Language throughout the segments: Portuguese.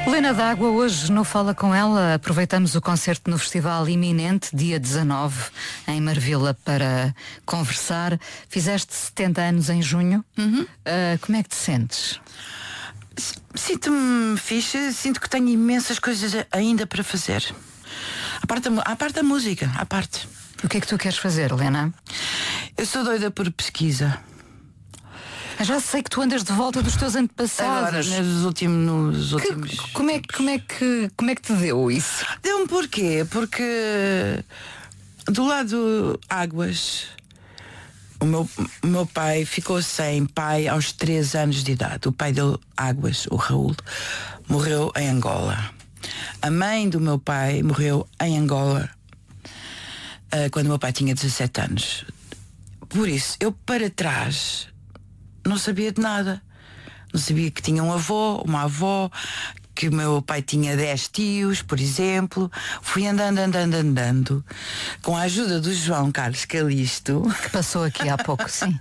Helena D'Água, hoje no Fala Com Ela, aproveitamos o concerto no festival iminente, dia 19, em Marvila, para conversar. Fizeste 70 anos em junho. Como é que te sentes? Sinto-me fixe, sinto que tenho imensas coisas ainda para fazer. À parte da música, à parte. O que é que tu queres fazer, Helena? Eu sou doida por pesquisa. Eu já sei que tu andas de volta dos teus antepassados. Agora, nos últimos... Como é que te deu isso? Deu-me porquê? Porque do lado Águas, o meu pai ficou sem pai aos 3 anos de idade. O pai dele, Águas, o Raul, morreu em Angola. A mãe do meu pai morreu em Angola quando o meu pai tinha 17 anos. Por isso, eu para trás não sabia de nada. Não sabia que tinha um avô, uma avó, que o meu pai tinha 10 tios, por exemplo. Fui andando, com a ajuda do João Carlos Calisto, que passou aqui há pouco, sim.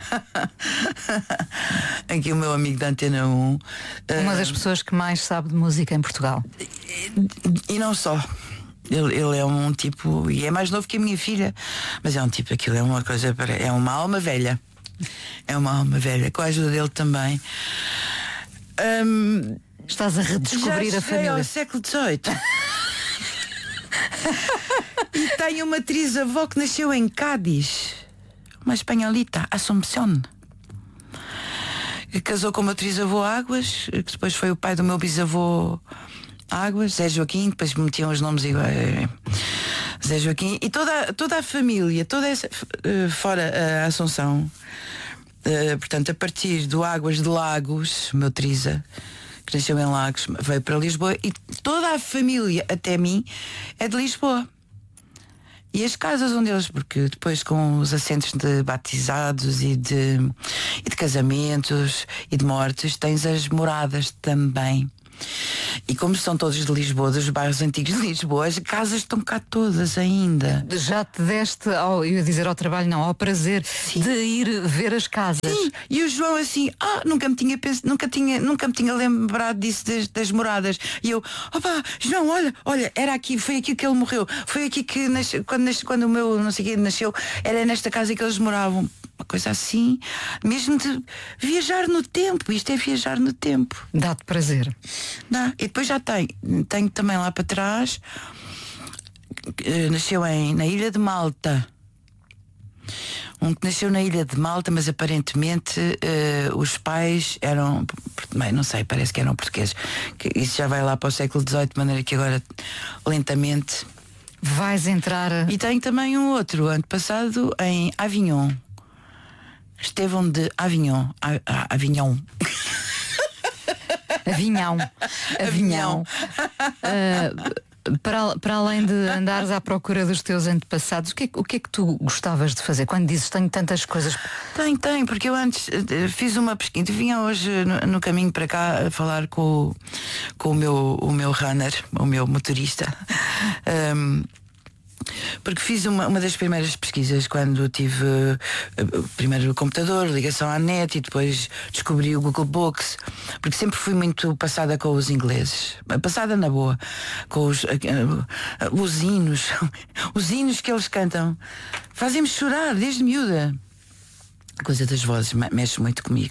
Aqui o meu amigo da Antena 1. Uma das pessoas que mais sabe de música em Portugal. E não só. Ele é um tipo, e é mais novo que a minha filha, mas é um tipo, aquilo é uma coisa, é uma alma velha. É uma alma velha, com a ajuda dele também. Estás a redescobrir a família. Ao século XVIII. E tenho uma trisavó que nasceu em Cádiz, uma espanholita, Assumpción, que casou com o meu trisavô Águas, que depois foi o pai do meu bisavô Águas, Zé Joaquim, depois metiam os nomes iguais. Zé Joaquim e toda a família, toda essa, fora a Assunção, portanto, a partir do Águas de Lagos, meu Trisa, que nasceu em Lagos, veio para Lisboa, e toda a família, até mim, é de Lisboa. E as casas onde eles, porque depois com os assentos de batizados e de casamentos e de mortes, tens as moradas também. E como são todos de Lisboa, dos bairros antigos de Lisboa, as casas estão cá todas ainda. Já te deste, eu ia dizer ao trabalho, não, ao prazer, sim, de ir ver as casas. Sim, e o João assim, nunca me tinha lembrado disso das moradas. E eu, João, olha, era aqui, foi aqui que ele morreu. Foi aqui que quando o meu não sei quê nasceu, era nesta casa que eles moravam. Uma coisa assim, mesmo de viajar no tempo. Isto é viajar no tempo. Dá-te prazer. Dá. E depois já tenho também lá para trás, nasceu na Ilha de Malta. Um que nasceu na Ilha de Malta, mas aparentemente os pais eram, bem, não sei, parece que eram portugueses. Isso já vai lá para o século XVIII, de maneira que agora lentamente vais entrar. E tenho também um outro antepassado em Avignon, Estevão de Avignon. Avignon. Para além de andares à procura dos teus antepassados, o que é que tu gostavas de fazer? Quando dizes tenho tantas coisas. Tenho, porque eu antes fiz uma pesquisa. Vinha hoje no caminho para cá a falar com o meu runner, o meu motorista. Porque fiz uma das primeiras pesquisas quando tive primeiro o computador, ligação à net, e depois descobri o Google Books, porque sempre fui muito passada com os ingleses, passada na boa, com os hinos, os hinos que eles cantam, fazem-me chorar desde miúda. A coisa das vozes mexe muito comigo.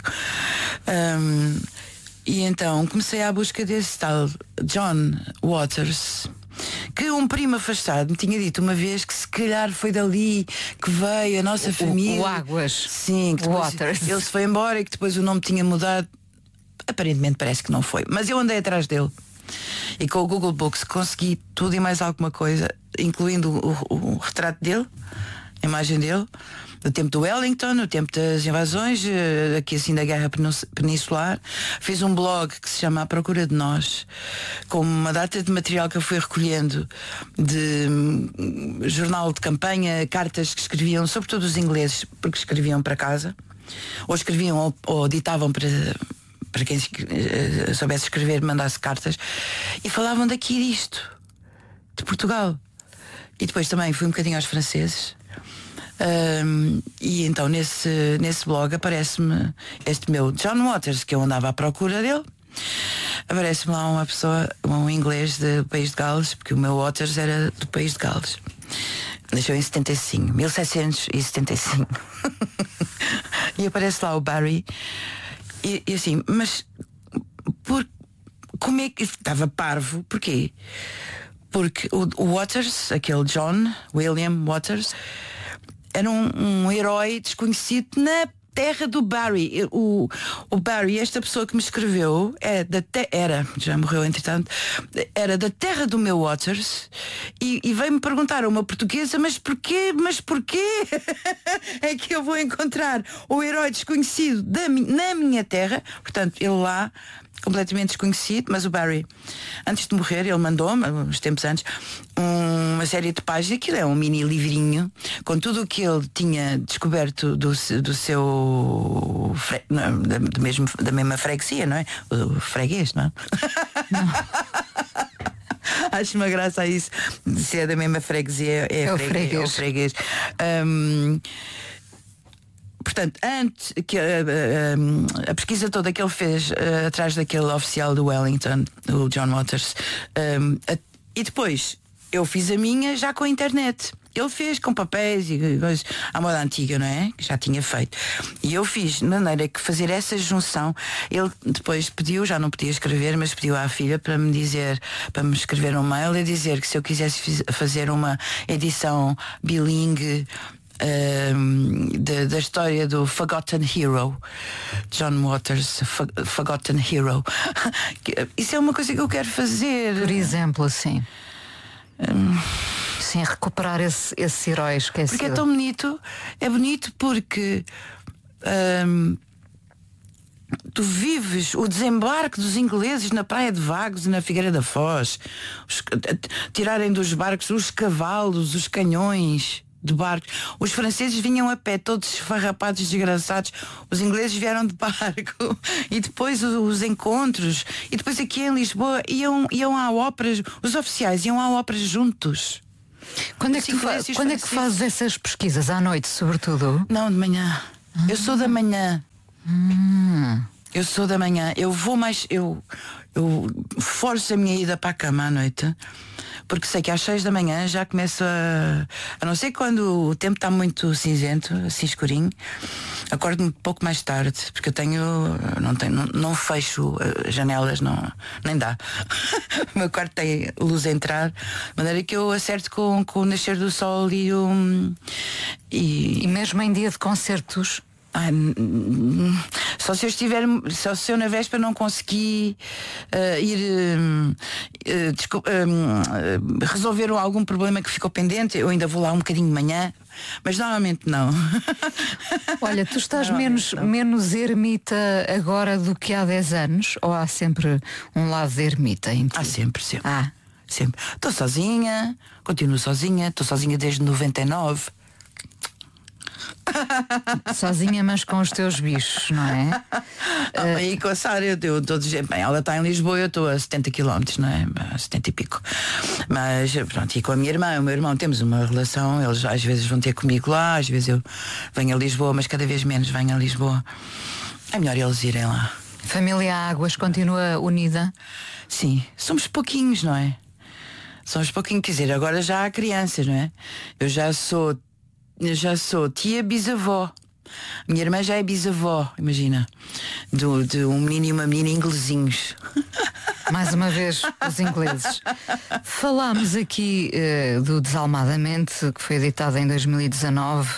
E então comecei à busca desse tal John Waters, que um primo afastado me tinha dito uma vez que se calhar foi dali que veio a nossa família. O Águas. Sim, que Waters. Ele se foi embora e que depois o nome tinha mudado. Aparentemente parece que não foi, mas eu andei atrás dele. E com o Google Books consegui tudo e mais alguma coisa, incluindo o retrato dele, a imagem dele, do tempo do Wellington, no tempo das invasões, aqui assim da Guerra Peninsular. Fiz um blog que se chama A Procura de Nós, com uma data de material que eu fui recolhendo de jornal de campanha, cartas que escreviam, sobretudo os ingleses, porque escreviam para casa, ou escreviam ou ditavam para quem soubesse escrever, mandasse cartas, e falavam daqui disto, de Portugal. E depois também fui um bocadinho aos franceses. E então nesse blog aparece-me este meu John Waters, que eu andava à procura dele. aparece-me lá uma pessoa, um inglês do país de Gales, porque o meu Waters era do país de Gales. Nasceu em 75, 1775. E aparece lá o Barry. E assim, mas como é que estava parvo? Porquê? Porque o Waters, aquele John William Waters, era um herói desconhecido na terra do Barry. O Barry, esta pessoa que me escreveu, já morreu entretanto, era da terra do meu Waters e veio-me perguntar a uma portuguesa, mas porquê é que eu vou encontrar o herói desconhecido na minha terra? Portanto, ele lá, completamente desconhecido, mas o Barry, antes de morrer, ele mandou-me, uns tempos antes, uma série de páginas. Aquilo é um mini livrinho com tudo o que ele tinha descoberto do seu da mesma freguesia, não é? O freguês, não é? Não. Acho uma graça a isso. Se é da mesma freguesia, é o freguês. Portanto, antes que a pesquisa toda que ele fez atrás daquele oficial do Wellington, o John Waters, e depois eu fiz a minha já com a internet. Ele fez com papéis e coisas à moda antiga, não é? Que já tinha feito. E eu fiz de maneira que fazer essa junção. Ele depois pediu, já não podia escrever, mas pediu à filha para me escrever um mail e dizer que se eu quisesse fazer uma edição bilingue da história do Forgotten Hero, John Waters, Forgotten Hero. Isso é uma coisa que eu quero fazer. Por exemplo, assim. Sim, recuperar esse herói esquecido. Porque é tão bonito. É bonito porque tu vives o desembarque dos ingleses na Praia de Vagos e na Figueira da Foz, tirarem dos barcos os cavalos, os canhões de barco. Os franceses vinham a pé, todos esfarrapados, desgraçados. Os ingleses vieram de barco. E depois os encontros. E depois aqui em Lisboa iam à ópera. Os oficiais iam à ópera juntos. Quando é que fazes essas pesquisas? À noite, sobretudo? Não, de manhã. Eu sou da manhã. Eu sou da manhã. Eu vou mais. Eu forço a minha ida para a cama à noite, porque sei que às 6 da manhã já começo a não ser quando o tempo está muito cinzento, assim escurinho, acordo-me um pouco mais tarde, porque não fecho as janelas, nem dá. O meu quarto tem luz a entrar, de maneira que eu acerto com o nascer do sol e mesmo em dia de concertos. Só se eu na véspera não consegui resolver algum problema que ficou pendente, eu ainda vou lá um bocadinho de manhã, mas normalmente não. Olha, tu estás menos ermita agora do que há 10 anos? Ou há sempre um lado de ermita em ti? Há sempre. Sempre. Estou sozinha, continuo sozinha, estou sozinha desde 99. Sozinha, mas com os teus bichos, não é? E com a Sara, eu estou dizendo, bem, ela está em Lisboa, eu estou a 70 km, não é? A 70 e pico. Mas pronto, e com a minha irmã, o meu irmão, temos uma relação. Eles às vezes vão ter comigo lá, às vezes eu venho a Lisboa, mas cada vez menos venho a Lisboa. É melhor eles irem lá. Família Águas continua unida? Sim, somos pouquinhos, não é? Somos pouquinhos, quer dizer, agora já há crianças, não é? Eu já sou tia bisavó. Minha irmã já é bisavó, imagina. De um menino e uma menina inglesinhos. Mais uma vez, os ingleses. Falámos aqui do Desalmadamente, que foi editado em 2019.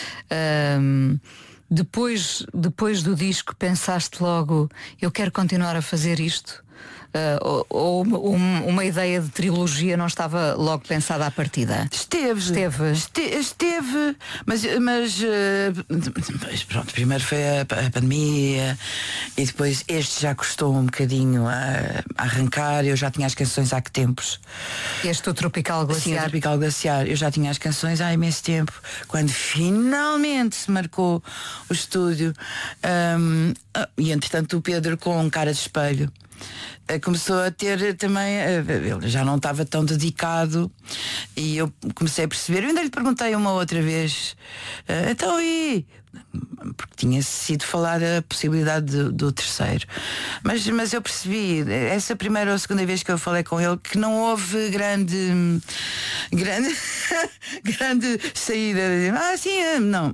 Depois do disco, pensaste logo, eu quero continuar a fazer isto? Ou uma ideia de trilogia não estava logo pensada à partida? Esteve, mas pronto, primeiro foi a pandemia e depois este já custou um bocadinho a arrancar. Eu já tinha as canções há que tempos. Este o Tropical Glaciar? Sim, o Tropical Glaciar. Eu já tinha as canções há imenso tempo. Quando finalmente se marcou o estúdio, e entretanto o Pedro com cara de espelho começou a ter também, ele já não estava tão dedicado, e eu comecei a perceber. Eu ainda lhe perguntei uma outra vez, então porque tinha sido falada a possibilidade do terceiro, mas eu percebi, essa primeira ou segunda vez que eu falei com ele, que não houve grande grande saída. Sim, não.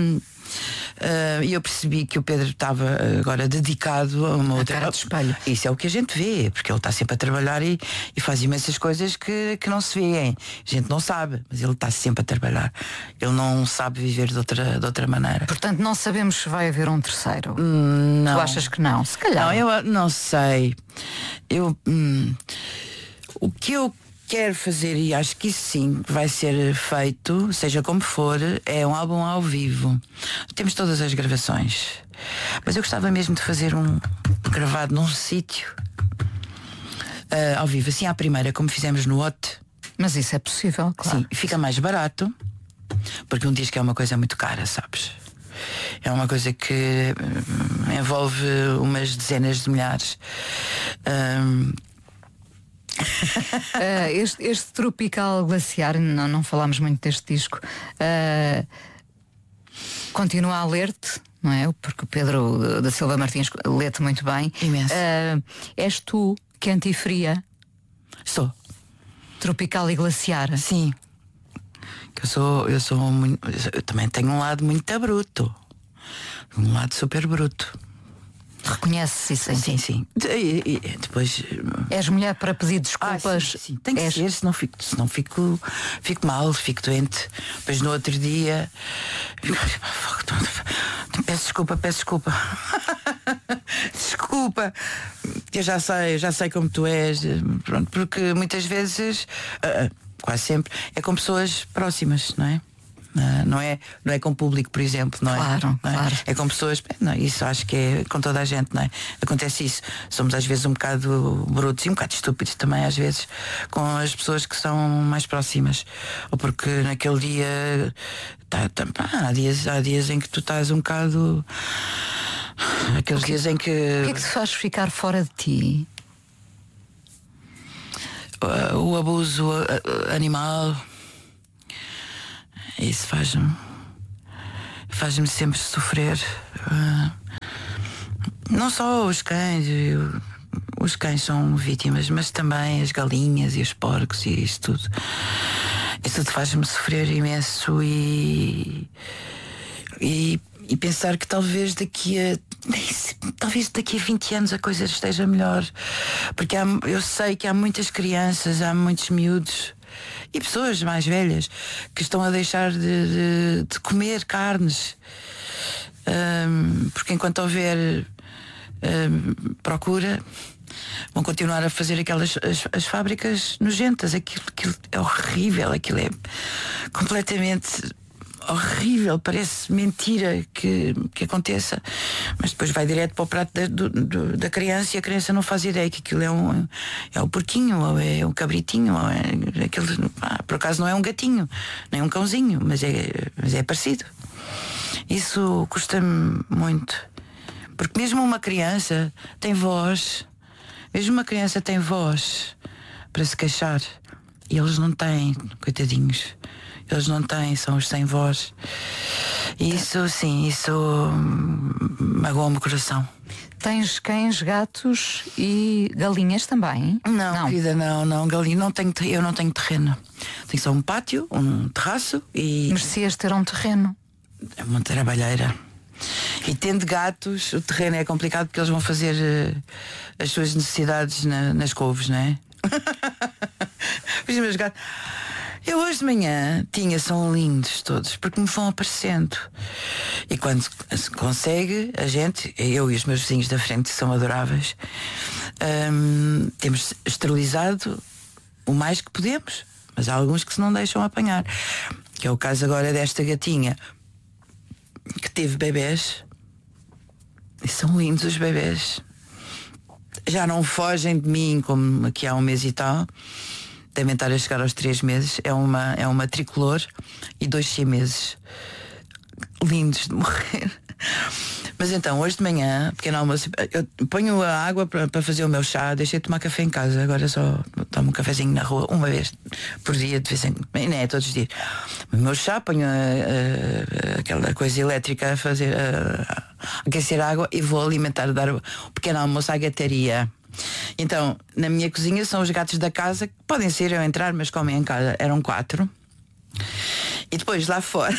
E eu percebi que o Pedro estava agora dedicado a uma outra cara de espelho. Isso é o que a gente vê, porque ele está sempre a trabalhar e faz imensas coisas que não se vêem. A gente não sabe, mas ele está sempre a trabalhar. Ele não sabe viver de outra maneira. Portanto, não sabemos se vai haver um terceiro. Não. Tu achas que não? Se calhar. Não, eu não sei. O que eu quero fazer, e acho que isso sim vai ser feito, seja como for, é um álbum ao vivo. Temos todas as gravações, mas eu gostava mesmo de fazer um gravado num sítio ao vivo, assim à primeira, como fizemos no OT. Mas isso é possível, claro. Sim, fica mais barato, porque um disco é uma coisa muito cara, sabes? É uma coisa que envolve umas dezenas de milhares. Este Tropical Glaciar, não falámos muito deste disco, continua a ler-te, não é? Porque o Pedro da Silva Martins lê-te muito bem. Imenso. És tu, quente e fria? Sou. Tropical e glaciar? Sim. Eu também tenho um lado muito bruto. Um lado super bruto. Reconheces isso? Sim. E depois. És mulher para pedir desculpas? Sim. Tem que ser, senão fico mal, fico doente. Depois no outro dia. Peço desculpa. Desculpa. Eu já sei como tu és. Pronto, porque muitas vezes, quase sempre, é com pessoas próximas, não é? Não é com público, por exemplo, não é? Claro. É com pessoas, não, isso acho que é com toda a gente, não é? Acontece isso. Somos às vezes um bocado brutos e um bocado estúpidos também, às vezes, com as pessoas que são mais próximas. Ou porque naquele dia há dias em que tu estás um bocado. Aqueles dias em que. O que é que te faz ficar fora de ti? O abuso animal. Isso faz-me sempre sofrer. Não só os cães. Os cães são vítimas, mas também as galinhas e os porcos e isso tudo. Isso tudo faz-me sofrer imenso e pensar que talvez daqui a 20 anos a coisa esteja melhor. Porque eu sei que há muitas crianças, há muitos miúdos e pessoas mais velhas que estão a deixar de comer carnes, porque enquanto houver procura, vão continuar a fazer aquelas as fábricas nojentas. Aquilo é horrível, aquilo é completamente horrível, parece mentira que aconteça, mas depois vai direto para o prato da criança e a criança não faz ideia que aquilo é um porquinho, ou é um cabritinho, ou é aquilo, por acaso não é um gatinho, nem um cãozinho, mas é parecido. Isso custa-me muito, porque mesmo uma criança tem voz para se queixar e eles não têm, coitadinhos. Eles não têm, são os sem voz. E isso magoa-me o coração. Tens cães, gatos e galinhas também? Não, querida, não. Galinha, eu não tenho terreno. Tenho só um pátio, um terraço e. Merecias ter um terreno? É uma trabalheira. E tendo gatos, o terreno é complicado porque eles vão fazer as suas necessidades nas couves, não é? Os meus gatos. Eu hoje de manhã são lindos todos, porque me vão aparecendo. E quando se consegue, a gente, eu e os meus vizinhos da frente, que são adoráveis, temos esterilizado o mais que podemos, mas há alguns que se não deixam apanhar. Que é o caso agora desta gatinha que teve bebés. E são lindos os bebés. Já não fogem de mim como aqui há um mês e tal. Devem estar a chegar aos 3 meses. É uma tricolor e 2 siameses. Lindos de morrer. Mas então, hoje de manhã, pequeno almoço, eu ponho a água para fazer o meu chá, deixei de tomar café em casa, agora só tomo um cafezinho na rua, uma vez por dia, de vez em quando, não é todos os dias. O meu chá, ponho aquela coisa elétrica a fazer, a aquecer a água e vou alimentar, dar o pequeno almoço à gataria. Então, na minha cozinha são os gatos da casa, que podem ser eu entrar, mas como é em casa, eram 4. E depois lá fora,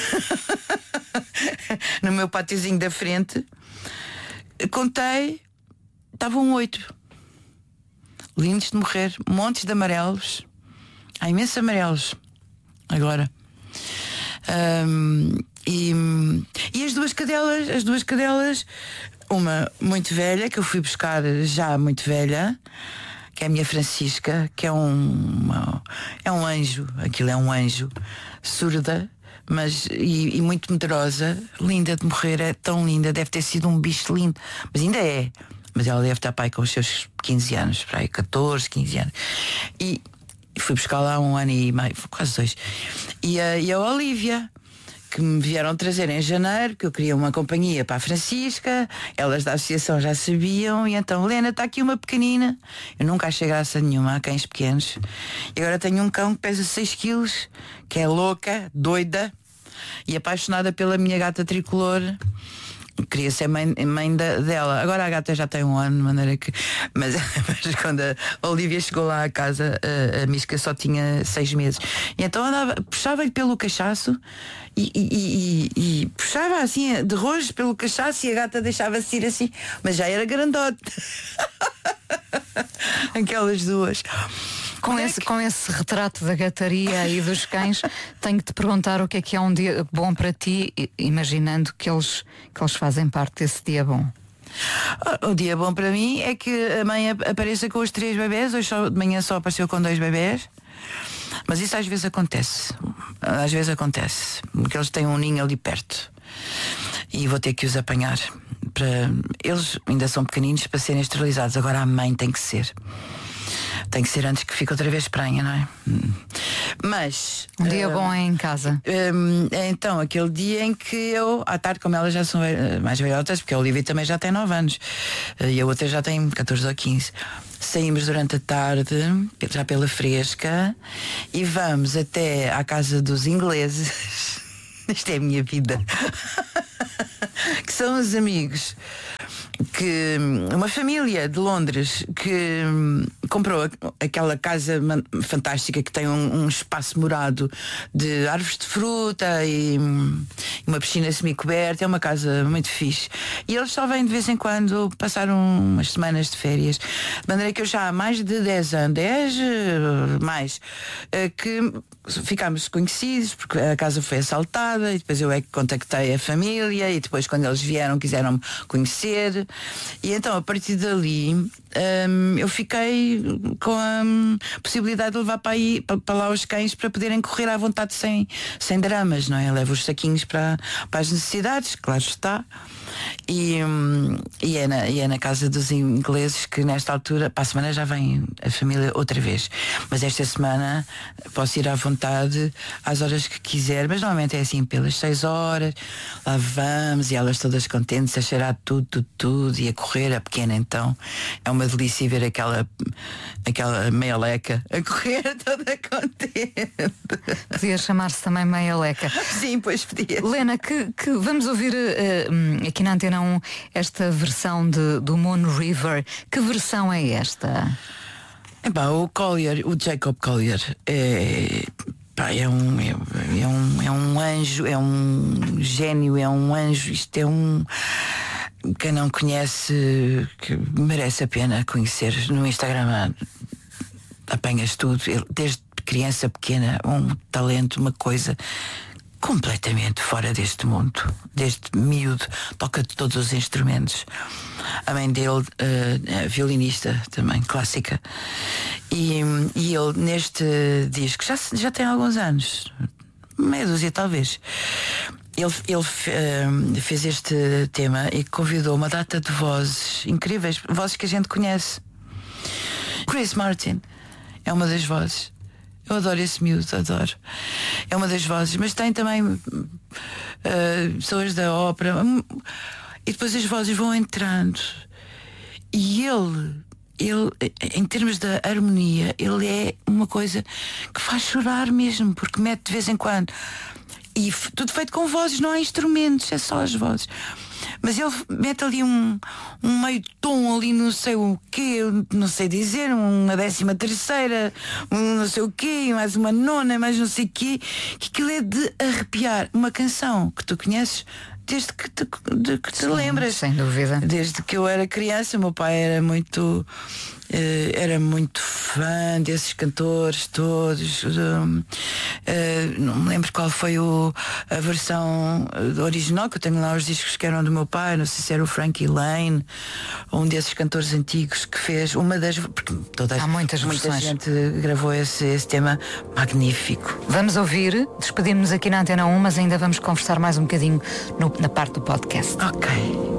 no meu pátiozinho da frente, contei, estavam 8. Lindos de morrer, montes de amarelos. Há imensos amarelos agora. E as duas cadelas, uma muito velha, que eu fui buscar já muito velha, que é a minha Francisca, que é um anjo, aquilo é um anjo, surda, mas e muito medrosa, linda de morrer, é tão linda, deve ter sido um bicho lindo, mas ainda é. Mas ela deve estar pai com os seus 15 anos, para aí 14, 15 anos. E fui buscar lá 1 ano e meio, quase 2. E a Olívia, que me vieram trazer em janeiro, que eu queria uma companhia para a Francisca, elas da associação já sabiam, e então, Lena, está aqui uma pequenina. Eu nunca achei graça nenhuma a cães pequenos. E agora tenho um cão que pesa 6 quilos, que é louca, doida e apaixonada pela minha gata tricolor. Queria ser mãe dela. Agora a gata já tem 1 ano, de maneira que. Mas quando a Olívia chegou lá à casa, a Misca só tinha 6 meses. E então puxava-lhe pelo cachaço e puxava assim de rojo pelo cachaço e a gata deixava-se ir assim. Mas já era grandote. Aquelas duas. Com esse retrato da gataria e dos cães, tenho que te perguntar o que é um dia bom para ti, imaginando que eles fazem parte desse dia bom. O dia bom para mim é que a mãe apareça com os 3 bebés. Hoje de manhã só apareceu com 2 bebés. Mas isso às vezes acontece. Porque eles têm um ninho ali perto. E vou ter que os apanhar. Eles ainda são pequeninos para serem esterilizados. Agora a mãe tem que ser. Tem que ser antes que fique outra vez pranha, não é? Mas um dia bom é em casa. Então, aquele dia em que eu, à tarde, como elas já são mais velhotas, porque a Olivia também já tem 9 anos e a outra já tem 14 ou 15. Saímos durante a tarde, já pela fresca, e vamos até à casa dos ingleses. Isto é a minha vida. Que são os amigos que uma família de Londres que comprou aquela casa fantástica que tem um espaço morado de árvores de fruta e uma piscina semi-coberta. É uma casa muito fixe. E eles só vêm de vez em quando passar umas semanas de férias. De maneira que eu já há mais de 10 anos, 10 mais, que ficámos conhecidos, porque a casa foi assaltada e depois eu é que contactei a família e depois quando eles vieram quiseram-me conhecer. E então a partir dali eu fiquei com a possibilidade de levar para lá os cães para poderem correr à vontade sem dramas, não é? Eu levo os saquinhos para as necessidades, claro está. E é na casa dos ingleses que nesta altura, para a semana já vem a família outra vez, mas esta semana posso ir à vontade às horas que quiser, mas normalmente é assim pelas 6 horas, lá vamos e elas todas contentes a cheirar tudo e a correr. A pequena então é uma delícia ver aquela meia leca a correr toda contente. Podia chamar-se também meia leca. Sim, pois podia. Lena, que vamos ouvir aqui na Antena 1 esta versão do Moon River. Que versão é esta? O Collier, o Jacob Collier é um anjo, é um gênio, é um anjo. Isto é quem não conhece, que merece a pena conhecer. No Instagram apanhas tudo. Desde criança pequena, um talento, uma coisa completamente fora deste mundo. Desde miúdo, toca todos os instrumentos. A mãe dele é violinista também, clássica. E ele neste disco já tem alguns anos, meia dúzia talvez. Ele fez este tema e convidou uma data de vozes incríveis, vozes que a gente conhece. Chris Martin é uma das vozes. Eu adoro esse miúdo, adoro. É uma das vozes, mas tem também pessoas da ópera. e depois as vozes vão entrando. E ele, em termos da harmonia, ele é uma coisa que faz chorar mesmo, porque mete de vez em quando. E tudo feito com vozes, não há instrumentos, é só as vozes. Mas ele mete ali um meio tom ali, não sei o quê, não sei dizer, uma 13ª, não sei o quê, mais uma nona, mais não sei o quê, que aquilo é de arrepiar. Uma canção que tu conheces desde que te lembras. Sem dúvida. Desde que eu era criança, meu pai era muito fã desses cantores todos. Não me lembro qual foi a versão original, que eu tenho lá os discos que eram do meu pai, não sei se era o Frankie Lane, ou um desses cantores antigos que fez uma das, porque há muita gente gravou esse tema magnífico. Vamos ouvir, despedimos-nos aqui na Antena 1, mas ainda vamos conversar mais um bocadinho na parte do podcast. Ok.